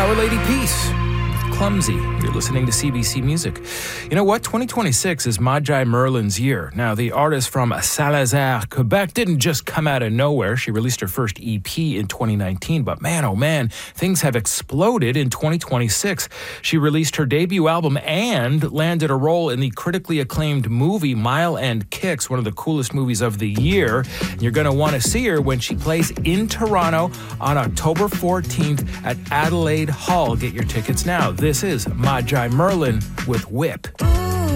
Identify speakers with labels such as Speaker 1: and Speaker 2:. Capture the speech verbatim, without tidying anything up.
Speaker 1: Our Lady Peace. Clumsy. You're listening to C B C Music. You know what? twenty twenty-six is Magi Merlin's year. Now, the artist from Salazar, Quebec, didn't just come out of nowhere. She released her first E P in twenty nineteen, but man, oh man, things have exploded in twenty twenty-six. She released her debut album and landed a role in the critically acclaimed movie Mile and Kicks, one of the coolest movies of the year. You're going to want to see her when she plays in Toronto on October fourteenth at Adelaide Hall. Get your tickets now. This is Magi Merlin with Whip.